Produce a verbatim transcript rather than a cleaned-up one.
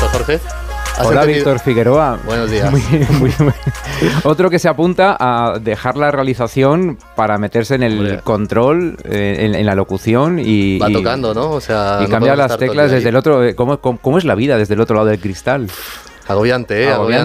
pues Jorge. Hola, entendido? Víctor Figueroa. Buenos días. Muy, muy, muy. Otro que se apunta a dejar la realización para meterse en el Hombre. control, eh, en, en la locución y... Va y, tocando, ¿no? O sea, y no cambiar las teclas desde el otro... ¿Cómo, cómo, ¿Cómo es la vida desde el otro lado del cristal? Agobiante, ¿eh? Agobiante.